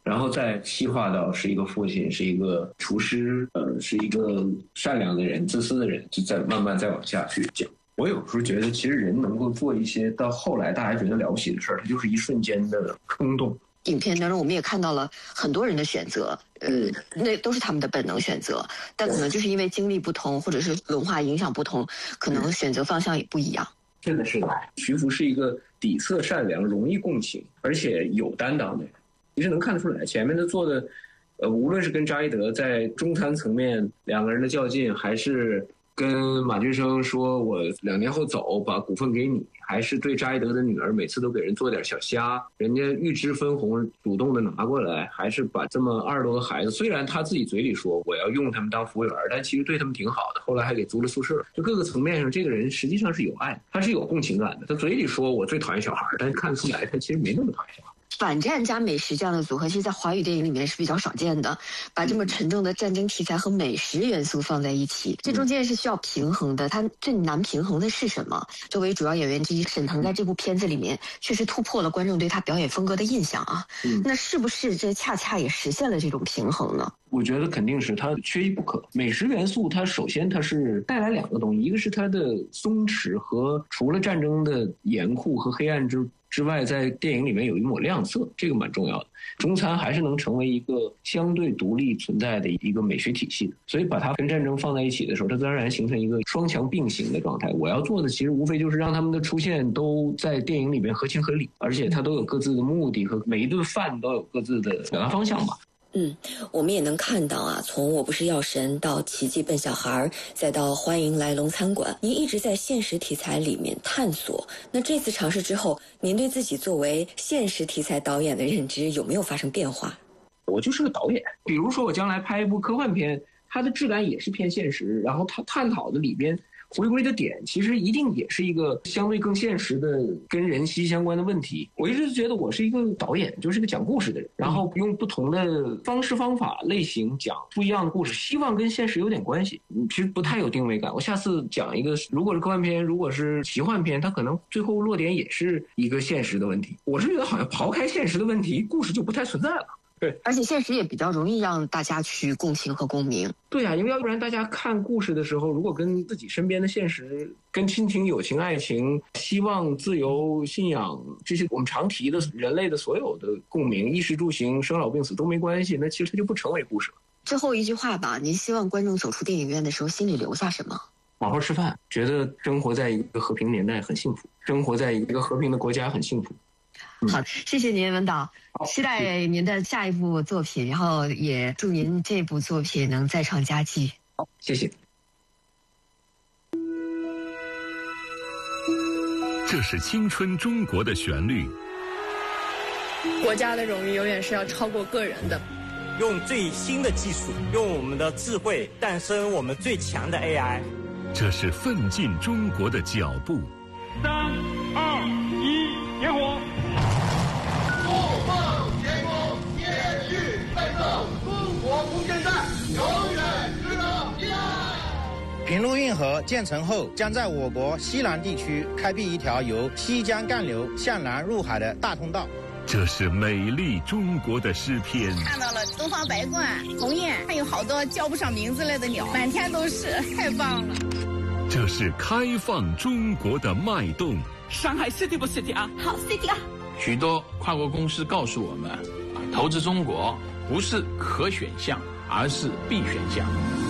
然后再细化到是一个父亲，是一个厨师，是一个善良的人、自私的人，就再慢慢再往下去讲。我有时候觉得，其实人能够做一些到后来大家觉得了不起的事儿，它就是一瞬间的冲动。 影片当中我们也看到了很多人的选择，那都是他们的本能选择，但可能就是因为经历不同或者是文化影响不同，可能选择方向也不一样。 真的是的，徐福是一个底色善良、容易共情，而且有担当的人。其实能看得出来，前面的做的，无论是跟扎伊德在中餐层面两个人的较劲，还是跟马俊生说我2年后走，把股份给你，还是对扎伊德的女儿每次都给人做点小虾，人家预知分红主动的拿过来，还是把这么20多个孩子，虽然他自己嘴里说我要用他们当服务员，但其实对他们挺好的，后来还给租了宿舍。就各个层面上，这个人实际上是有爱，他是有共情感的。他嘴里说我最讨厌小孩，但是看得出来他其实没那么讨厌小孩。 反战加美食这样的组合，其实在华语电影里面是比较少见的，把这么沉重的战争题材和美食元素放在一起，这中间是需要平衡的。它最难平衡的是什么？作为主要演员之一，沈腾在这部片子里面确实突破了观众对他表演风格的印象啊。那是不是这恰恰也实现了这种平衡呢？ 我觉得肯定是，它缺一不可。美食元素它首先它是带来2个东西，一个是它的松弛和除了战争的严酷和黑暗之外，在电影里面有一抹亮色，这个蛮重要的。中餐还是能成为一个相对独立存在的一个美学体系，所以把它跟战争放在一起的时候，它自然而然形成一个双强并行的状态。我要做的其实无非就是让他们的出现都在电影里面合情合理，而且它都有各自的目的和每一顿饭都有各自的表达方向吧。 我们也能看到啊，从我不是药神到奇迹笨小孩，再到欢迎来龙餐馆，您一直在现实题材里面探索。那这次尝试之后，您对自己作为现实题材导演的认知有没有发生变化？ 我就是个导演，比如说我将来拍一部科幻片，它的质感也是偏现实，然后它探讨的里边回归的点其实一定也是一个相对更现实的跟人息相关的问题。我一直觉得我是一个导演，就是个讲故事的人，然后用不同的方式方法类型讲不一样的故事，希望跟现实有点关系。其实不太有定位感，我下次讲一个如果是科幻片，如果是奇幻片，它可能最后落点也是一个现实的问题。我是觉得好像刨开现实的问题，故事就不太存在了。对， 而且现实也比较容易让大家去共情和共鸣。 对啊，因为要不然大家看故事的时候，如果跟自己身边的现实、跟亲情、友情、爱情、希望、自由、信仰这些我们常提的人类的所有的共鸣，衣食住行、生老病死都没关系，那其实它就不成为故事了。 最后一句话吧，您希望观众走出电影院的时候心里留下什么？ 好好吃饭，觉得生活在一个和平年代很幸福，生活在一个和平的国家很幸福。 好，谢谢您，文导，期待您的下一部作品，然后也祝您这部作品能再创佳绩。 好，谢谢。 这是青春中国的旋律。 国家的荣誉永远是要超过个人的。 用最新的技术，用我们的智慧诞生我们最强的 AI。 这是奋进中国的脚步。 3、2、1，点火！ 怒放天空，天域奋斗，中国空间站永远值得依赖。 平陆运河建成后，将在我国西南地区开辟一条由西江干流向南入海的大通道。 这是美丽中国的诗篇。 看到了东方白鹳、鸿雁，还有好多叫不上名字来的鸟，满天都是，太棒了。 这是开放中国的脉动。 上海 City 不 City 啊？ 好 City 啊！ 许多跨国公司告诉我们，投资中国不是可选项，而是必选项。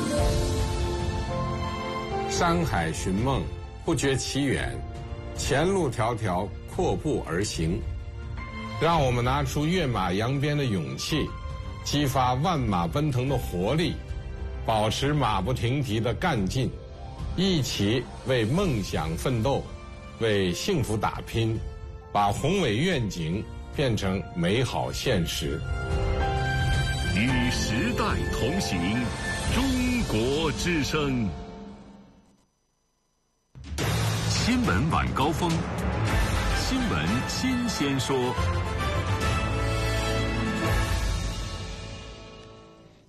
山海寻梦，不觉其远，前路迢迢，阔步而行。让我们拿出跃马扬鞭的勇气，激发万马奔腾的活力，保持马不停蹄的干劲，一起为梦想奋斗，为幸福打拼，把宏伟愿景变成美好现实。 与时代同行，中国之声。新闻晚高峰，新闻新鲜说。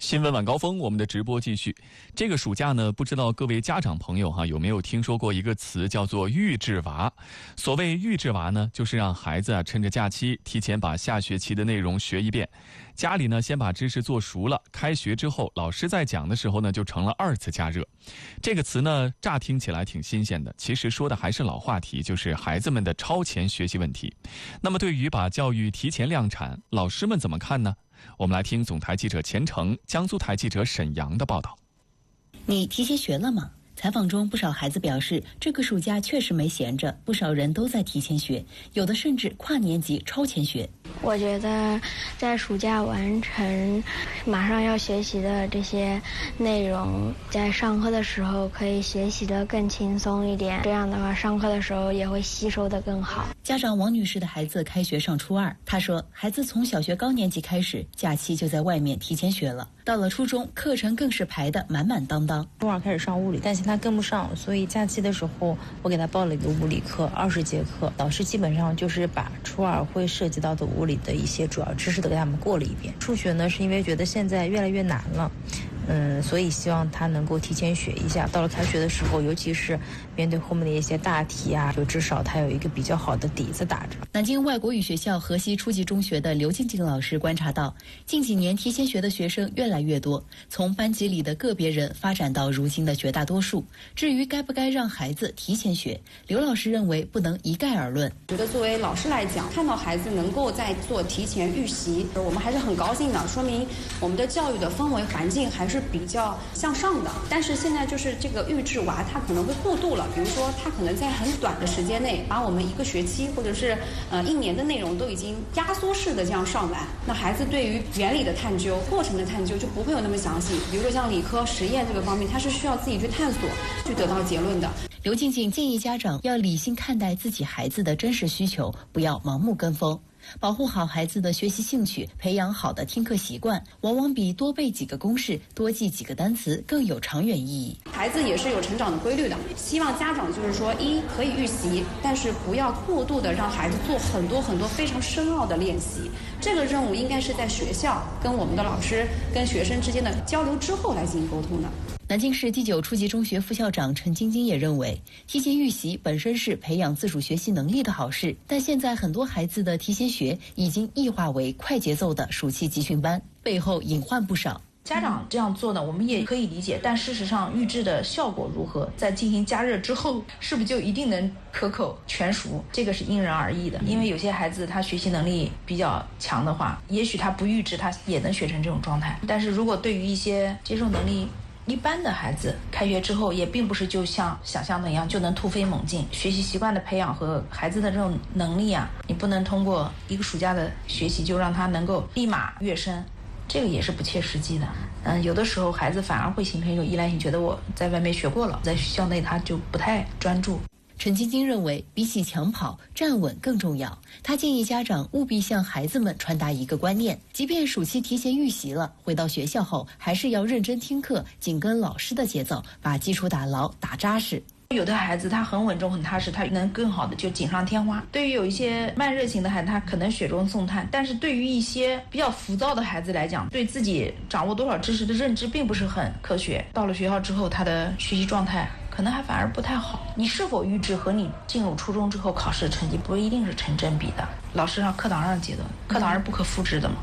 新闻晚高峰，我们的直播继续。这个暑假呢，不知道各位家长朋友有没有听说过一个词，叫做预制娃。所谓预制娃呢，就是让孩子趁着假期提前把下学期的内容学一遍，家里呢先把知识做熟了，开学之后老师在讲的时候呢就成了2次加热。这个词呢乍听起来挺新鲜的，其实说的还是老话题，就是孩子们的超前学习问题。那么对于把教育提前量产，老师们怎么看呢？我们来听总台记者钱程、江苏台记者沈阳的报道。 你提前学了吗？采访中，不少孩子表示，这个暑假确实没闲着，不少人都在提前学，有的甚至跨年级超前学。 我觉得在暑假完成马上要学习的这些内容，在上课的时候可以学习得更轻松一点，这样的话上课的时候也会吸收得更好。 家长王女士的孩子开学上初2，她说孩子从小学高年级开始，假期就在外面提前学了，到了初中课程更是排得满满当当。 初2开始上物理，但是他跟不上，所以假期的时候我给他报了一个物理课，20节课，老师基本上就是把初2会涉及到的物理的一些主要知识都给他们过了一遍。数学呢是因为觉得现在越来越难了，所以希望他能够提前学一下，到了开学的时候，尤其是面对后面的一些大题啊，就至少他有一个比较好的底子打着。 南京外国语学校河西初级中学的刘静静老师观察到，近几年提前学的学生越来越多，从班级里的个别人发展到如今的绝大多数。至于该不该让孩子提前学，刘老师认为不能一概而论。 觉得作为老师来讲，看到孩子能够在做提前预习，我们还是很高兴的，说明我们的教育的氛围环境还是比较向上的。但是现在就是这个预制娃，他可能会过度了，比如说他可能在很短的时间内把我们1个学期或者是1年的内容都已经压缩式的这样上完，那孩子对于原理的探究、过程的探究就不会有那么详细。比如说像理科实验这个方面，他是需要自己去探索，去得到结论的。 刘静静建议家长要理性看待自己孩子的真实需求，不要盲目跟风。保护好孩子的学习兴趣，培养好的听课习惯，往往比多背几个公式、多记几个单词更有长远意义。 孩子也是有成长的规律的，希望家长就是说，可以预习，但是不要过度的让孩子做很多非常深奥的练习。这个任务应该是在学校跟我们的老师、跟学生之间的交流之后来进行沟通的。 南京市第9初级中学副校长陈晶晶也认为，提前预习本身是培养自主学习能力的好事，但现在很多孩子的提前学已经异化为快节奏的暑期集训班，背后隐患不少。 家长这样做呢，我们也可以理解，但事实上预制的效果如何，在进行加热之后，是不是就一定能可口全熟？这个是因人而异的。因为有些孩子他学习能力比较强的话，也许他不预制他也能学成这种状态。但是如果对于一些接受能力一般的孩子，开学之后也并不是就像想象的一样就能突飞猛进。学习习惯的培养和孩子的这种能力啊，你不能通过一个暑假的学习就让他能够立马跃升，这个也是不切实际的。有的时候孩子反而会形成一种依赖性，觉得我在外面学过了，在学校内他就不太专注。 陈晶晶认为，比起抢跑，站稳更重要。她建议家长务必向孩子们传达一个观念：即便暑期提前预习了，回到学校后还是要认真听课，紧跟老师的节奏，把基础打牢、打扎实。 有的孩子他很稳重很踏实，他能更好的就锦上添花。对于有一些慢热型的孩子，他可能雪中送炭，但是对于一些比较浮躁的孩子来讲，对自己掌握多少知识的认知并不是很科学，到了学校之后他的学习状态可能还反而不太好。你是否预制和你进入初中之后考试的成绩不一定是成正比的，老师让课堂上阶段，课堂是不可复制的嘛。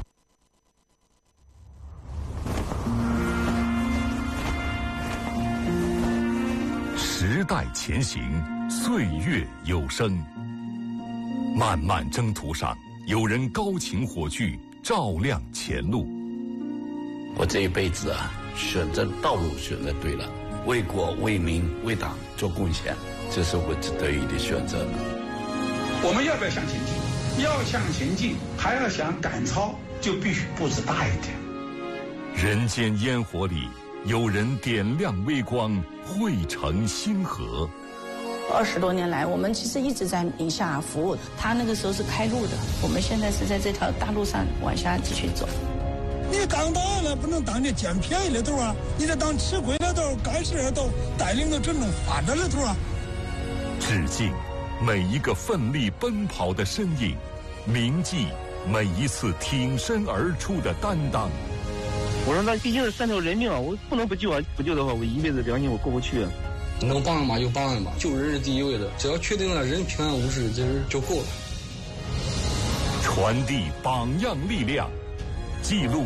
时代前行，岁月有声。漫漫征途上，有人高擎火炬，照亮前路。 我这一辈子选择道路选择对了，为国为民为党做贡献，这是我得以的选择。 我们要不要向前进？要向前进，还要想赶超，就必须步子大一点。 人间烟火里，有人点亮微光，汇成星河。 20多年来，我们其实一直在宁夏服务，他那个时候是开路的，我们现在是在这条大路上往下继续走。 你当大了不能当你捡便宜的头啊，你得当吃亏的头，干事的头，带领着真正发展的头啊。 致敬每一个奋力奔跑的身影，铭记每一次挺身而出的担当。 我说那毕竟是3条人命啊，我不能不救啊！不救的话，我一辈子良心我过不去啊。 能帮嘛就帮嘛，救人是第一位的，只要确定了人平安无事，就够了。 传递榜样力量，记录